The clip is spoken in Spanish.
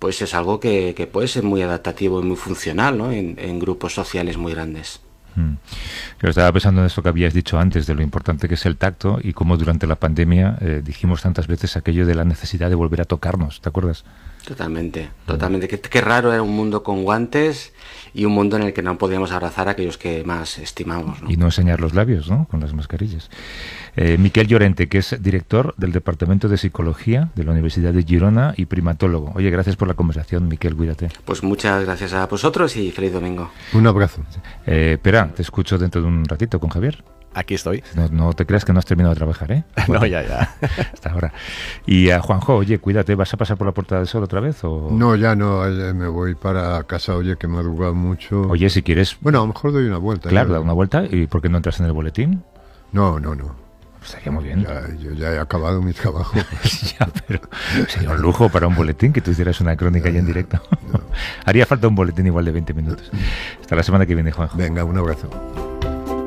pues es algo que puede ser muy adaptativo y muy funcional, ¿no? En grupos sociales muy grandes. Yo estaba pensando en esto que habías dicho antes, de lo importante que es el tacto y cómo durante la pandemia dijimos tantas veces aquello de la necesidad de volver a tocarnos, ¿te acuerdas? Totalmente. Qué raro era un mundo con guantes y un mundo en el que no podíamos abrazar a aquellos que más estimamos, ¿no? Y no enseñar los labios, ¿no? Con las mascarillas. Miquel Llorente, que es director del Departamento de Psicología de la Universidad de Girona y primatólogo. Oye, gracias por la conversación, Miquel, cuídate. Pues muchas gracias a vosotros y feliz domingo. Un abrazo. Pera, te escucho dentro de un ratito con Javier. Aquí estoy. No te creas que no has terminado de trabajar, ¿eh? No, ya. Hasta ahora. Y a Juanjo, oye, cuídate, ¿vas a pasar por la Puerta del Sol otra vez? ¿O? No, ya no, me voy para casa, oye, que me ha madrugado mucho. Oye, si quieres... Bueno, a lo mejor doy una vuelta. Claro, da una vuelta. ¿Y por qué no entras en el boletín? No. Estaría muy bien. Yo ya he acabado mi trabajo. Ya, pero sería un lujo para un boletín que tú hicieras una crónica ya en directo. No. Haría falta un boletín igual de 20 minutos. Hasta la semana que viene, Juanjo. Venga, un abrazo.